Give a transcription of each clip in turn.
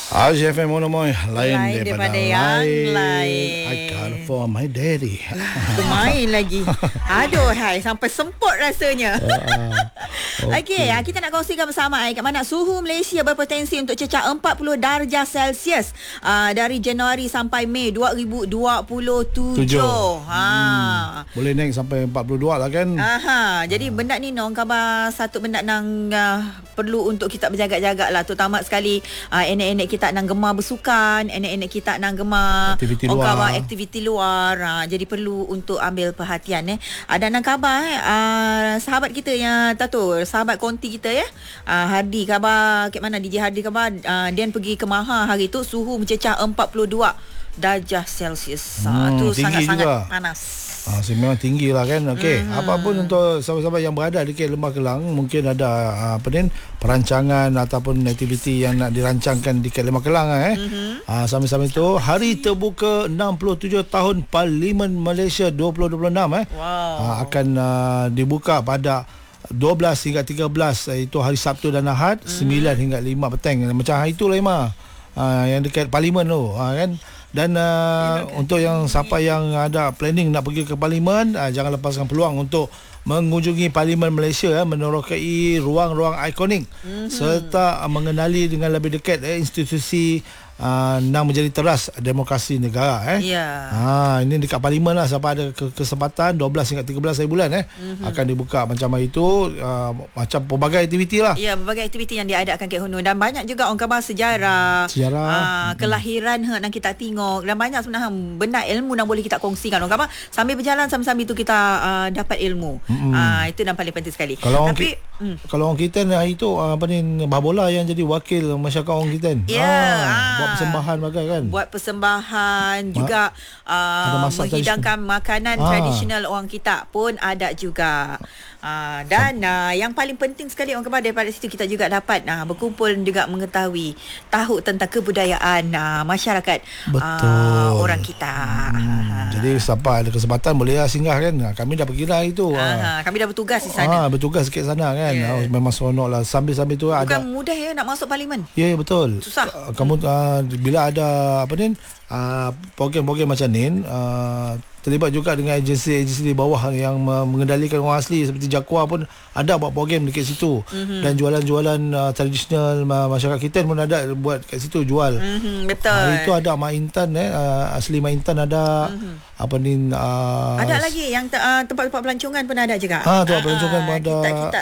FM Monomoy lain daripada yang lain. I call for my daddy. Main lagi. Aduh, hai, sampai semput rasanya. Okey, kita nak kongsikan bersama kat mana suhu Malaysia berpotensi untuk cecah 40 darjah Celsius dari Januari sampai Mei 2027. Boleh naik sampai 42 lah kan. Jadi benda ni orang khabar satu benda nang perlu untuk kita berjaga-jaga lah, terutama sekali enek-enek kita nang gemar bersukan, enek-enek kita nang gemar aktiviti luar. Jadi perlu untuk ambil perhatian Ada nang khabar sahabat kita yang tahu, sahabat konti kita Hardi khabar kat mana, DJ Hardi khabar dia pergi ke Maha hari tu suhu mencecah 42 darjah Celsius. Tu sangat-sangat panas. Memang tinggi lah kan. Okey, apapun untuk sahabat-sahabat yang berada di Lembah Kelang, mungkin ada perancangan ataupun aktiviti yang nak dirancangkan di Lembah Kelang sama-sama itu hari terbuka 67 tahun Parlimen Malaysia 2026 akan dibuka pada 12 hingga 13 itu hari Sabtu dan Ahad, 9 hingga 5 petang. Macam hari itulah yang dekat Parlimen tu kan. Dan untuk yang siapa yang ada planning nak pergi ke Parlimen, jangan lepaskan peluang untuk mengunjungi Parlimen Malaysia, menerokai ruang-ruang ikonik serta mengenali dengan lebih dekat institusi nak menjadi teras demokrasi negara ini dekat Parlimen lah. Siapa ada kesempatan 12 hingga 13 hari bulan akan dibuka macam itu, macam pelbagai aktiviti lah. Ya, berbagai aktiviti yang diadakan kat Hunu, dan banyak juga orang khabar sejarah kelahiran yang kita tengok, dan banyak sebenarnya benda ilmu yang boleh kita kongsikan orang khabar. Sambil berjalan sambil tu kita dapat ilmu. Itu yang paling penting sekali. Kalau orang kita hari tu Babola yang jadi wakil masyarakat orang kita buat persembahan bagai kan. Buat persembahan juga menghidangkan makanan tradisional orang kita pun ada juga. Dan yang paling penting sekali orang khabar, daripada situ kita juga dapat berkumpul juga mengetahui tahu tentang kebudayaan masyarakat orang kita. Jadi siapa ada kesempatan boleh singgah kan. Kami dah pergi lah itu. Kami dah bertugas di sana. Bertugas sikit sana kan. Memang seronok lah. Sambil-sambil tu bukan mudah nak masuk Parlimen. Ya, betul. Susah. Kamu bila ada program-program macam ni, terlibat juga dengan agensi-agensi di bawah yang mengendalikan orang asli seperti Jakwa pun ada buat program dekat situ. Dan jualan-jualan tradisional masyarakat kita pun ada buat kat situ jual. Betul. Itu ada Mak Intan asli Mak Intan ada ada lagi yang tempat-tempat pelancongan pun ada juga. Tempat pelancongan pun ada. Kita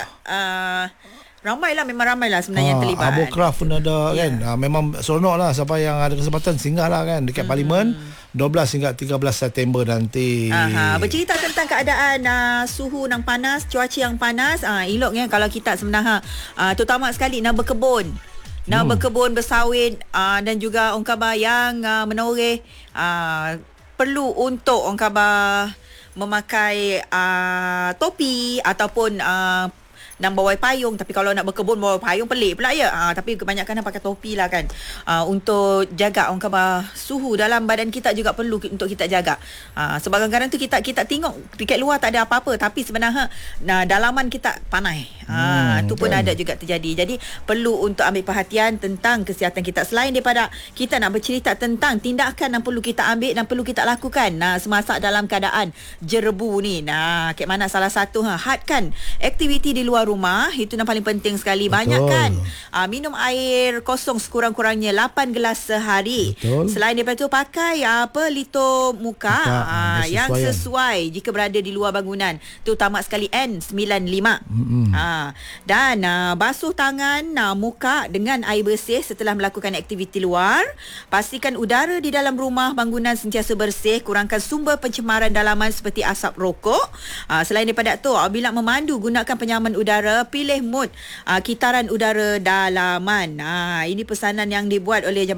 memang ramai lah sebenarnya yang terlibat. Abocraft pun ada kan. Memang seronok lah siapa yang ada kesempatan singgah lah kan dekat Parlimen 12 hingga 13 September nanti. Bercerita tentang keadaan suhu yang panas, cuaca yang panas, elok kalau kita sebenarnya terutama sekali nak berkebun. Berkebun, bersawit, dan juga orang khabar yang menoreh perlu untuk orang khabar memakai topi ataupun dan bawa payung. Tapi kalau nak berkebun bawa payung pelik pula tapi kebanyakan pakai topi lah kan, untuk jaga orang khabar suhu dalam badan kita juga perlu untuk kita jaga. Sebab kadang-kadang tu kita tengok dekat luar tak ada apa-apa, tapi sebenarnya dalaman kita panas. Itu pun ada juga terjadi. Jadi perlu untuk ambil perhatian tentang kesihatan kita. Selain daripada kita nak bercerita tentang tindakan yang perlu kita ambil dan perlu kita lakukan semasa dalam keadaan jerebu ni. Kat mana salah satu hadkan aktiviti di luar rumah, itu yang paling penting sekali. Banyakkan minum air kosong sekurang-kurangnya 8 gelas sehari. Selain daripada itu pakai pelitup muka yang sesuai jika berada di luar bangunan, terutama sekali N95. Dan basuh tangan muka dengan air bersih setelah melakukan aktiviti luar. Pastikan udara di dalam rumah bangunan sentiasa bersih. Kurangkan sumber pencemaran dalaman seperti asap rokok. Selain daripada itu, apabila memandu gunakan penyaman udara. Pilih mod kitaran udara dalaman. Ini pesanan yang dibuat oleh